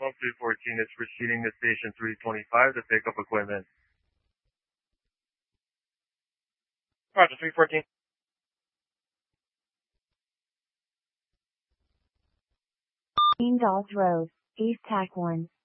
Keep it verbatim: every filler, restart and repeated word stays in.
Terminal three fourteen is proceeding to Station three twenty-five to pick up equipment. Roger, three fourteen. Indals Road, East Tack one.